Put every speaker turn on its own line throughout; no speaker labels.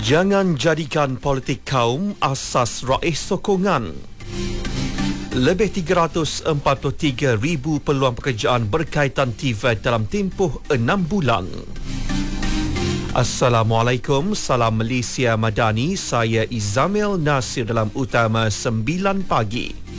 Jangan jadikan politik kaum asas raih sokongan. Lebih 343,000 peluang pekerjaan berkaitan TVET dalam tempoh 6 bulan. Assalamualaikum, salam Malaysia Madani. Saya Izamil Nasir dalam Utama 9 pagi.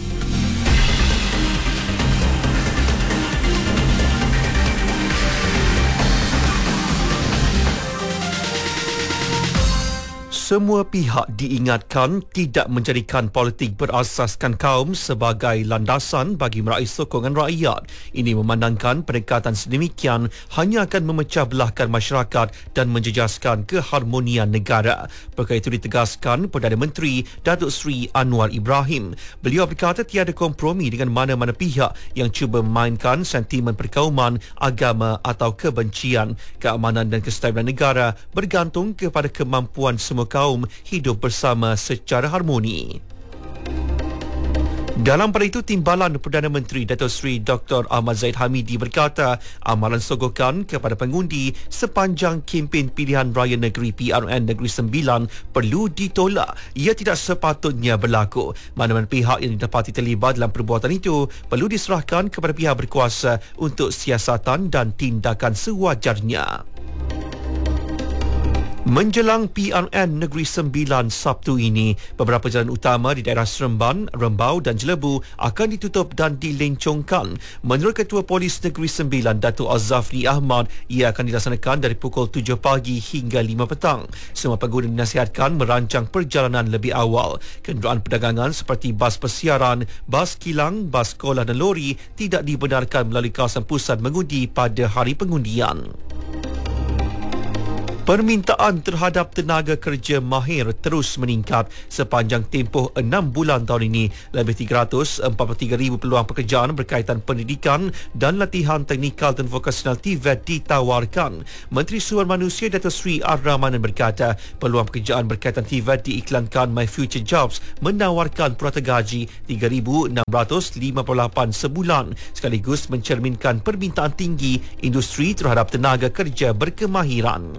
Semua pihak diingatkan tidak menjadikan politik berasaskan kaum sebagai landasan bagi meraih sokongan rakyat. Ini memandangkan pendekatan sedemikian hanya akan memecah belahkan masyarakat dan menjejaskan keharmonian negara. Perkara itu ditegaskan Perdana Menteri Datuk Seri Anwar Ibrahim. Beliau berkata tiada kompromi dengan mana-mana pihak yang cuba memainkan sentimen perkauman, agama atau kebencian. Keamanan dan kestabilan negara bergantung kepada kemampuan semua kaum hidup bersama secara harmoni. Dalam pada itu, Timbalan Perdana Menteri Datuk Seri Dr. Ahmad Zahid Hamidi berkata amalan sogokan kepada pengundi sepanjang kempen pilihan raya negeri PRN Negeri Sembilan perlu ditolak. Ia tidak sepatutnya berlaku. Mana-mana pihak yang didapati terlibat dalam perbuatan itu perlu diserahkan kepada pihak berkuasa untuk siasatan dan tindakan sewajarnya. Menjelang PRN Negeri Sembilan Sabtu ini, beberapa jalan utama di daerah Seremban, Rembau dan Jelebu akan ditutup dan dilencongkan. Menurut Ketua Polis Negeri Sembilan, Datuk Azafri Ahmad, ia akan dilaksanakan dari pukul 7 pagi hingga 5 petang. Semua pengguna dinasihatkan merancang perjalanan lebih awal. Kenderaan perdagangan seperti bas persiaran, bas kilang, bas sekolah dan lori tidak dibenarkan melalui kawasan pusat mengundi pada hari pengundian. Permintaan terhadap tenaga kerja mahir terus meningkat sepanjang tempoh 6 bulan tahun ini. Lebih 343,000 peluang pekerjaan berkaitan pendidikan dan latihan teknikal dan vokasional TVET ditawarkan. Menteri Sumber Manusia Datuk Seri Ar-Rahmanan berkata peluang pekerjaan berkaitan TVET diiklankan My Future Jobs menawarkan purata gaji RM3,658 sebulan sekaligus mencerminkan permintaan tinggi industri terhadap tenaga kerja berkemahiran.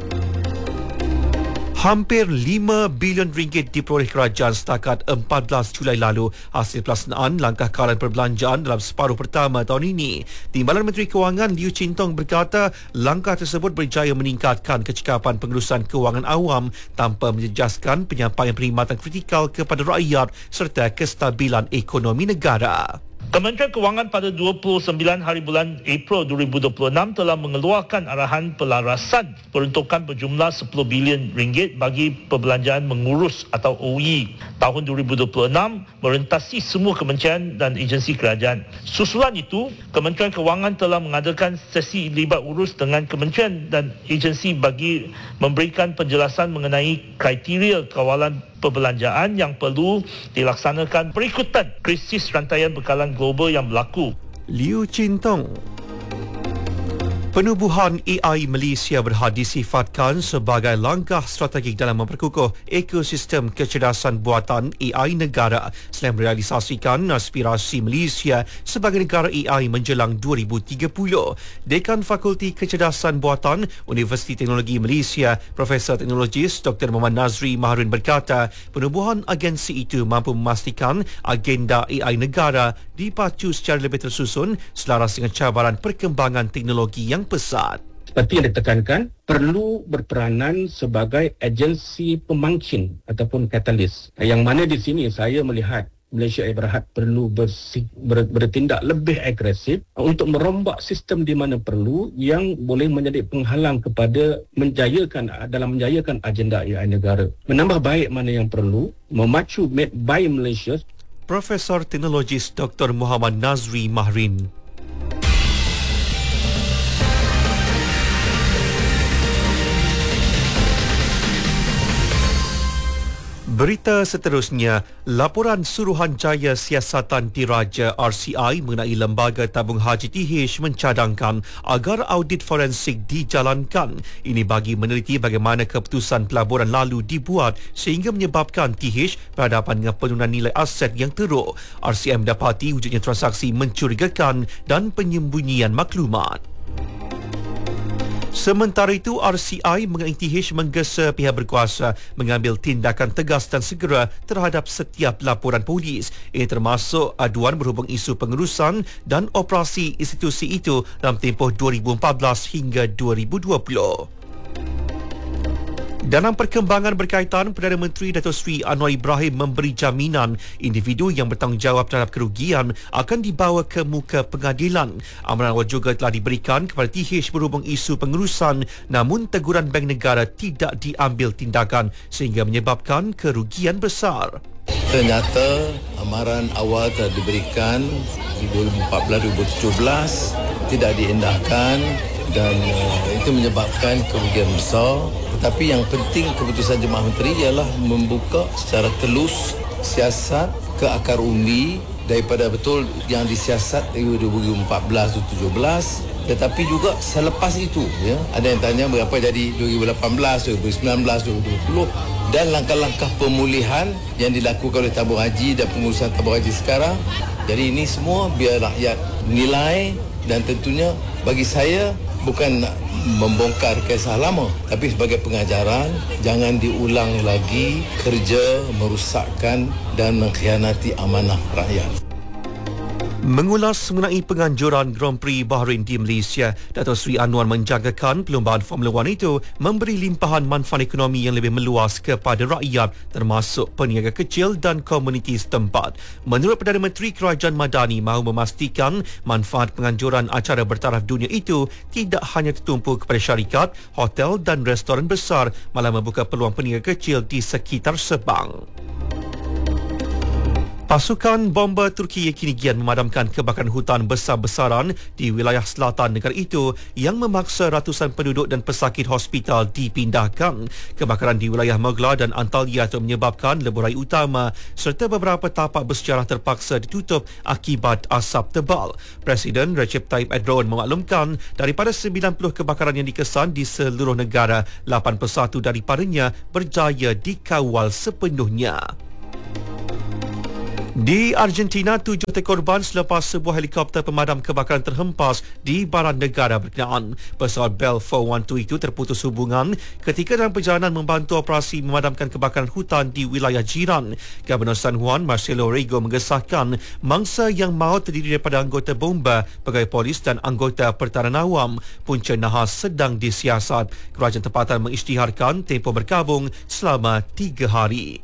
Hampir RM5 bilion diperoleh kerajaan setakat 14 Julai lalu hasil pelaksanaan langkah kawalan perbelanjaan dalam separuh pertama tahun ini. Timbalan Menteri Kewangan Liu Chin Tong berkata langkah tersebut berjaya meningkatkan kecekapan pengurusan kewangan awam tanpa menjejaskan penyampaian perkhidmatan kritikal kepada rakyat serta kestabilan ekonomi negara.
Kementerian Kewangan pada 29 hari bulan April 2026 telah mengeluarkan arahan pelarasan peruntukan berjumlah RM10 bilion bagi perbelanjaan mengurus atau OE tahun 2026 merentasi semua kementerian dan agensi kerajaan. Susulan itu, Kementerian Kewangan telah mengadakan sesi libat urus dengan kementerian dan agensi bagi memberikan penjelasan mengenai kriteria kawalan perbelanjaan yang perlu dilaksanakan berikutan krisis rantaian bekalan global yang berlaku.
Liu Chin Tong. Penubuhan AI Malaysia berhad disifatkan sebagai langkah strategik dalam memperkukuh ekosistem kecerdasan buatan AI negara selain merealisasikan aspirasi Malaysia sebagai negara AI menjelang 2030. Dekan Fakulti Kecerdasan Buatan Universiti Teknologi Malaysia, Profesor Teknologis Dr. Muhammad Nazri Maharin berkata, penubuhan agensi itu mampu memastikan agenda AI negara dipacu secara lebih tersusun selaras dengan cabaran perkembangan teknologi yang pesat.
Seperti yang ditekankan, perlu berperanan sebagai agensi pemangkin ataupun katalis. Yang mana di sini saya melihat Malaysia Berhad perlu bertindak lebih agresif untuk merombak sistem di mana perlu yang boleh menjadi penghalang kepada menjayakan agenda AI negara. Menambah baik mana yang perlu, memacu Made by Malaysia.
Profesor Teknologis Dr. Muhammad Nazri Mahrin. Berita seterusnya, laporan Suruhanjaya Siasatan Diraja RCI mengenai Lembaga Tabung Haji TH mencadangkan agar audit forensik dijalankan. Ini bagi meneliti bagaimana keputusan pelaburan lalu dibuat sehingga menyebabkan TH berhadapan dengan penurunan nilai aset yang teruk. RCI mendapati wujudnya transaksi mencurigakan dan penyembunyian maklumat. Sementara itu, RCI meng-ITH menggesa pihak berkuasa mengambil tindakan tegas dan segera terhadap setiap laporan polis. Ini termasuk aduan berhubung isu pengurusan dan operasi institusi itu dalam tempoh 2014 hingga 2020. Dalam perkembangan berkaitan, Perdana Menteri Datuk Seri Anwar Ibrahim memberi jaminan individu yang bertanggungjawab terhadap kerugian akan dibawa ke muka pengadilan. Amaran awal juga telah diberikan kepada TH berhubung isu pengurusan, namun teguran Bank Negara tidak diambil tindakan sehingga menyebabkan kerugian besar.
Ternyata amaran awal telah diberikan di 2014-2017 tidak diendahkan dan itu menyebabkan kerugian besar. Tetapi yang penting keputusan Jemaah Menteri ialah membuka secara telus siasat ke akar umbi daripada betul yang disiasat dari 2014-2017, tetapi juga selepas itu, ya. Ada yang tanya berapa jadi 2018, 2019, 2020 dan langkah-langkah pemulihan yang dilakukan oleh tabung haji dan pengurusan tabung haji sekarang. Jadi ini semua biar rakyat nilai, dan tentunya bagi saya bukan nak membongkar kisah lama, tapi sebagai pengajaran jangan diulang lagi kerja merosakkan dan mengkhianati amanah rakyat.
Mengulas mengenai penganjuran Grand Prix Bahrain di Malaysia, Datuk Seri Anwar menjangkakan perlombaan Formula 1 itu memberi limpahan manfaat ekonomi yang lebih meluas kepada rakyat termasuk peniaga kecil dan komuniti setempat. Menurut Perdana Menteri, Kerajaan Madani mahu memastikan manfaat penganjuran acara bertaraf dunia itu tidak hanya tertumpu kepada syarikat, hotel dan restoran besar, malah membuka peluang peniaga kecil di sekitar Sabang. Pasukan bomba Turki kini kian memadamkan kebakaran hutan besar-besaran di wilayah selatan negara itu yang memaksa ratusan penduduk dan pesakit hospital dipindahkan. Kebakaran di wilayah Mogla dan Antalya itu menyebabkan lebuh raya utama serta beberapa tapak bersejarah terpaksa ditutup akibat asap tebal. Presiden Recep Tayyip Erdogan memaklumkan daripada 90 kebakaran yang dikesan di seluruh negara, 81 daripadanya berjaya dikawal sepenuhnya. Di Argentina, 7 korban selepas sebuah helikopter pemadam kebakaran terhempas di barat negara berkenaan. Pesawat Bell 412 itu terputus hubungan ketika dalam perjalanan membantu operasi memadamkan kebakaran hutan di wilayah jiran. Gubernur San Juan, Marcelo Rego, mengesahkan mangsa yang maut terdiri daripada anggota bomba, pegawai polis dan anggota pertahanan awam. Punca nahas sedang disiasat. Kerajaan tempatan mengisytiharkan tempoh berkabung selama 3 hari.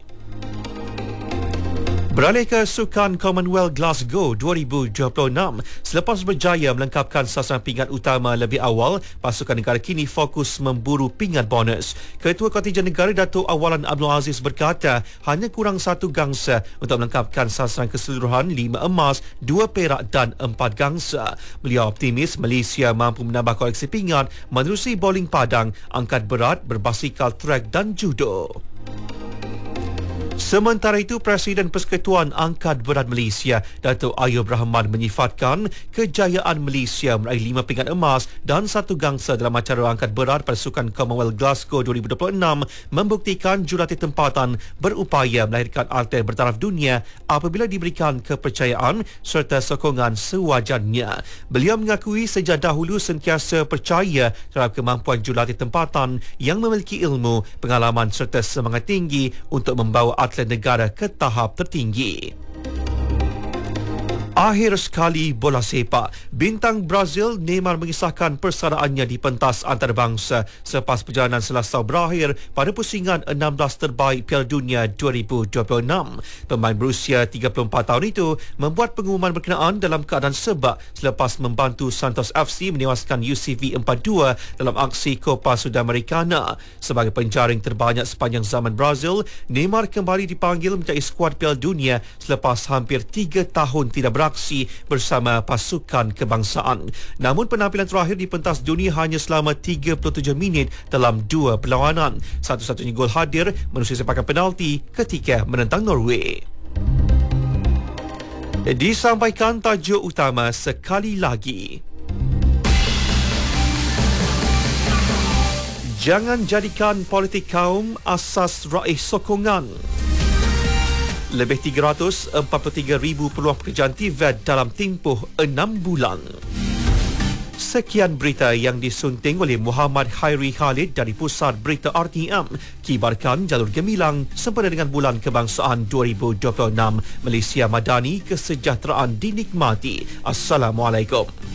Beralih ke Sukan Commonwealth Glasgow 2026, selepas berjaya melengkapkan sasaran pingat utama lebih awal, pasukan negara kini fokus memburu pingat bonus. Ketua Kontijen Negara Datuk Awalan Abdul Aziz berkata hanya kurang 1 gangsa untuk melengkapkan sasaran keseluruhan 5 emas, 2 perak dan 4 gangsa. Beliau optimis Malaysia mampu menambah koleksi pingat menerusi bowling padang, angkat berat, berbasikal trek dan judo. Sementara itu, Presiden Persekutuan Angkat Berat Malaysia, Datuk Ayub Rahman, menyifatkan kejayaan Malaysia meraih 5 pingat emas dan 1 gangsa dalam acara angkat berat pada Sukan Commonwealth Glasgow 2026 membuktikan jurulatih tempatan berupaya melahirkan atlet bertaraf dunia apabila diberikan kepercayaan serta sokongan sewajarnya. Beliau mengakui sejak dahulu sentiasa percaya terhadap kemampuan jurulatih tempatan yang memiliki ilmu, pengalaman serta semangat tinggi untuk membawa atlet negara ke tahap tertinggi. Akhir sekali bola sepak. Bintang Brazil Neymar mengisahkan persaraannya di pentas antarabangsa selepas perjalanan Selasa berakhir pada pusingan 16 terbaik Piala Dunia 2026. Pemain berusia 34 tahun itu membuat pengumuman berkenaan dalam keadaan sebab selepas membantu Santos FC menewaskan UCV 4-2 dalam aksi Copa Sudamericana. Sebagai penjaring terbanyak sepanjang zaman Brazil, Neymar kembali dipanggil menjadi skuad Piala Dunia selepas hampir 3 tahun tidak beraksi bersama pasukan kebangsaan. Namun penampilan terakhir di pentas dunia hanya selama 37 minit dalam 2 perlawanan. Satu-satunya gol hadir menerusi sepakan penalti ketika menentang Norway. Disampaikan tajuk utama sekali lagi. Jangan jadikan politik kaum asas raih sokongan. Lebih 343,000 peluang pekerjaan TVET dalam tempoh 6 bulan. Sekian berita yang disunting oleh Muhammad Khairi Khalid dari Pusat Berita RTM. Kibarkan jalur gemilang sempena dengan Bulan Kebangsaan 2026. Malaysia Madani, kesejahteraan dinikmati. Assalamualaikum.